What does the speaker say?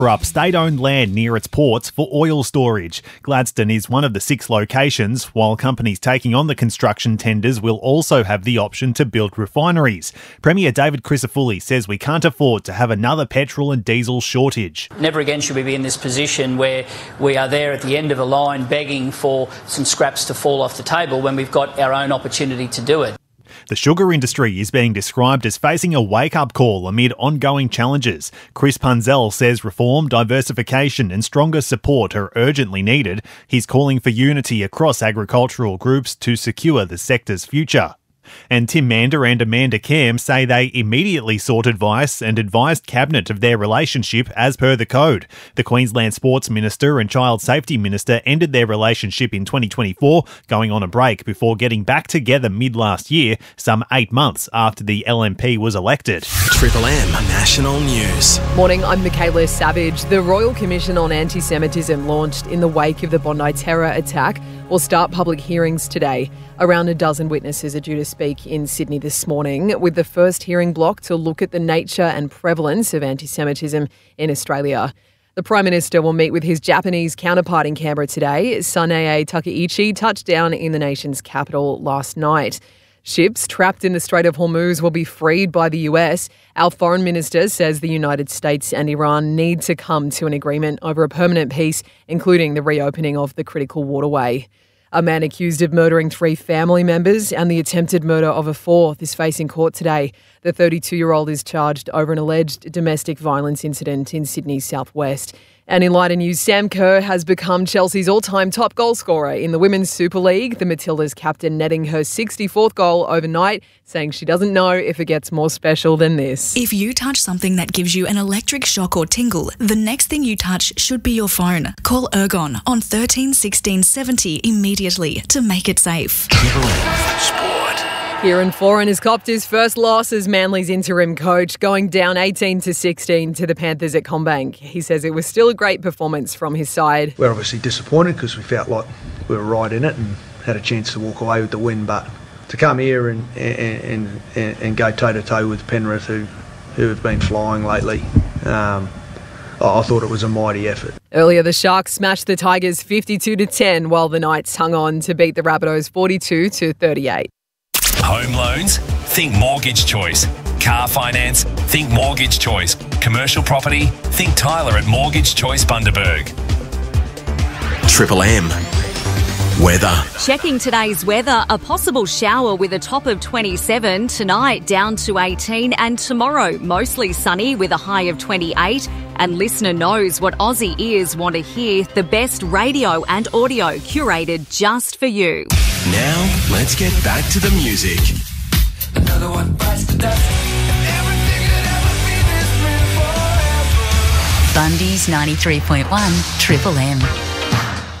for up state-owned land near its ports for oil storage. Gladstone is one of the 6 locations, while companies taking on the construction tenders will also have the option to build refineries. Premier David Crisafulli says we can't afford to have another petrol and diesel shortage. Never again should we be in this position where we are there at the end of a line begging for some scraps to fall off the table when we've got our own opportunity to do it. The sugar industry is being described as facing a wake-up call amid ongoing challenges. Chris Punzell says reform, diversification and stronger support are urgently needed. He's calling for unity across agricultural groups to secure the sector's future. And Tim Mander and Amanda Cam say they immediately sought advice and advised Cabinet of their relationship as per the code. The Queensland Sports Minister and Child Safety Minister ended their relationship in 2024, going on a break before getting back together mid-last year, some 8 months after the LNP was elected. Triple M National News. Morning, I'm Michaela Savage. The Royal Commission on Anti-Semitism, launched in the wake of the Bondi terror attack, will start public hearings today. Around a dozen witnesses are due to speak in Sydney this morning, with the first hearing block to look at the nature and prevalence of anti-Semitism in Australia. The Prime Minister will meet with his Japanese counterpart in Canberra today. Sanae Takaichi touched down in the nation's capital last night. Ships trapped in the Strait of Hormuz will be freed by the US. Our Foreign Minister says the United States and Iran need to come to an agreement over a permanent peace, including the reopening of the critical waterway. A man accused of murdering 3 family members and the attempted murder of a 4th is facing court today. The 32-year-old is charged over an alleged domestic violence incident in Sydney's southwest. And in lighter news, Sam Kerr has become Chelsea's all-time top goal scorer in the Women's Super League. The Matildas captain netting her 64th goal overnight, saying she doesn't know if it gets more special than this. If you touch something that gives you an electric shock or tingle, the next thing you touch should be your phone. Call Ergon on 13 16 70 immediately to make it safe. Triple M Sport. Kieran Foran has copped his first loss as Manly's interim coach, going down 18-16 to the Panthers at CommBank. He says it was still a great performance from his side. We're obviously disappointed because we felt like we were right in it and had a chance to walk away with the win, but to come here and go toe-to-toe with Penrith, who have been flying lately, I thought it was a mighty effort. Earlier, the Sharks smashed the Tigers 52-10, while the Knights hung on to beat the Rabbitohs 42-38. Home loans? Think Mortgage Choice. Car finance? Think Mortgage Choice. Commercial property? Think Tyler at Mortgage Choice Bundaberg. Triple M Weather. Checking today's weather, a possible shower with a top of 27, tonight down to 18, and tomorrow mostly sunny with a high of 28. And listener knows what Aussie ears want to hear, the best radio and audio curated just for you. Now, let's get back to the music. Another one bites the dust. Everything could ever be this real forever. Bundy's 93.1 Triple M.